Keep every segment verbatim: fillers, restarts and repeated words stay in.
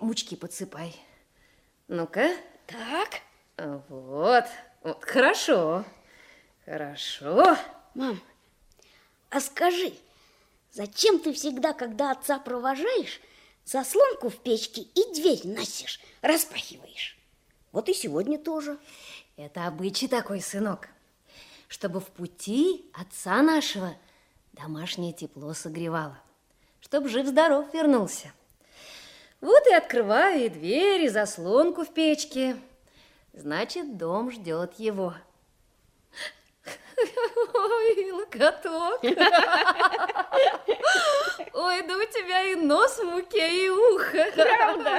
мучки подсыпай. Ну-ка. Так. Вот. Вот. Хорошо. Хорошо. Мам, а скажи, зачем ты всегда, когда отца провожаешь, заслонку в печке и дверь носишь, распахиваешь? Вот и сегодня тоже. Это обычай такой, сынок, чтобы в пути отца нашего домашнее тепло согревало, чтобы жив-здоров вернулся. Вот и открываю и дверь, и заслонку в печке. Значит, дом ждет его. Ой, локоток. Ой, да у тебя и нос в муке, и ухо. Правда?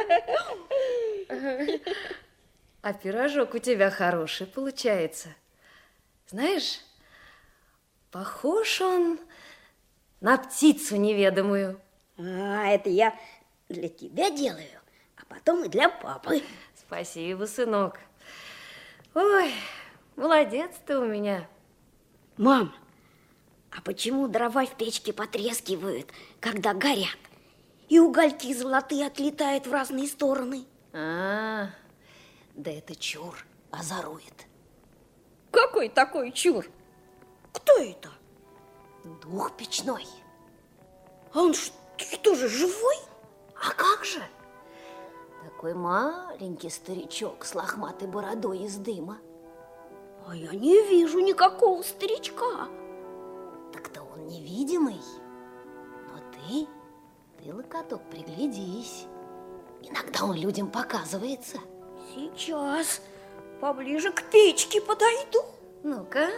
А пирожок у тебя хороший получается. Знаешь, похож он на птицу неведомую. А, это я для тебя делаю, а потом и для папы. Спасибо, сынок. Ой, молодец ты у меня. Мам, а почему дрова в печке потрескивают, когда горят? И угольки золотые отлетают в разные стороны. А, да это чур озорует. Какой такой чур? Кто это? Дух печной. А он что же, живой? А как же? Такой маленький старичок с лохматой бородой из дыма. А я не вижу никакого старичка. Так-то он невидимый. Но ты, ты, локоток, приглядись. Иногда он людям показывается. Сейчас поближе к печке подойду. Ну-ка.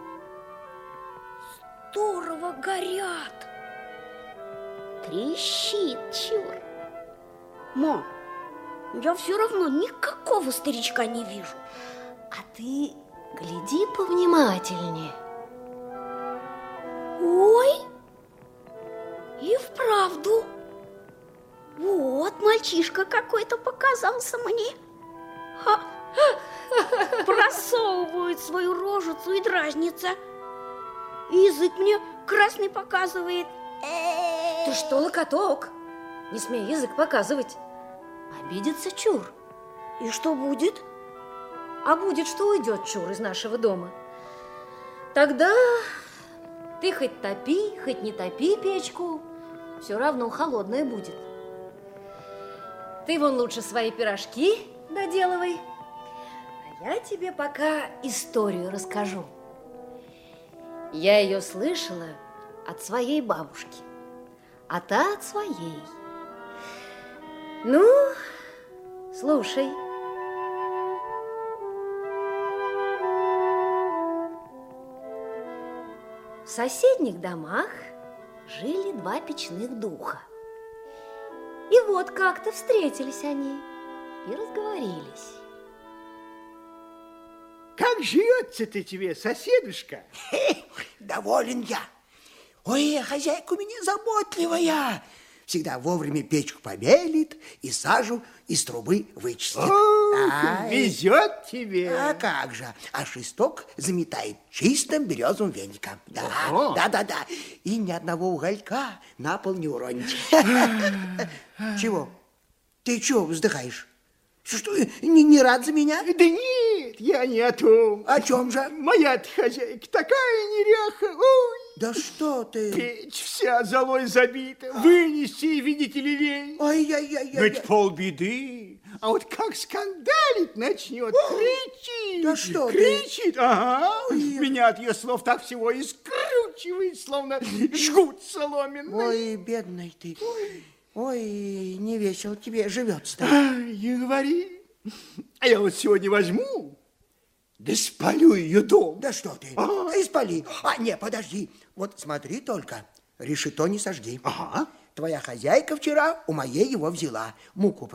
Здорово горят. Трещит чур. Мам, я все равно никакого старичка не вижу. А ты гляди повнимательнее. Ой, и вправду. Вот мальчишка какой-то показался мне. Ха. Просовывает свою рожицу и дразнится. И язык мне красный показывает. Ты что, локоток? Не смей язык показывать. Обидится чур. И что будет? А будет, что уйдет чур из нашего дома. Тогда ты хоть топи, хоть не топи печку, все равно холодная будет. Ты вон лучше свои пирожки доделывай. А я тебе пока историю расскажу. Я ее слышала от своей бабушки, а та от своей. Ну, слушай. В соседних домах жили два печных духа. И вот как-то встретились они и разговорились. Как живется-то тебе, соседушка? Доволен я. Ой, хозяйка у меня заботливая. Всегда вовремя печку побелит и сажу из трубы вычистит. О, везет тебе. А как же? А шесток заметает чистым березовым веником. Да, Ого. да, да, да. И ни одного уголька на пол не уронить. Чего? Ты чего вздыхаешь? Что, не, не рад за меня? Да нет, я не о том. О чем же? Моя-то хозяйка такая неряха. Ой, Да что ты? печь вся золой забита. Вынести, видите ли, лень. Ай-яй-яй-яй. Но это полбеды. А вот как скандалить начнет, кричит. Да что ты? Кричит, ага. Меня от ее слов так всего и скручивает, словно жгут соломенный. Ой, бедный ты. Ой, не весело тебе живется-то. Ай, не говори. А я вот сегодня возьму, да спалю ее дом. Да что ты? Ага. Испали. А, не, подожди. Вот смотри только, решето не сожги. Ага. Твоя хозяйка вчера у моей его взяла. Муку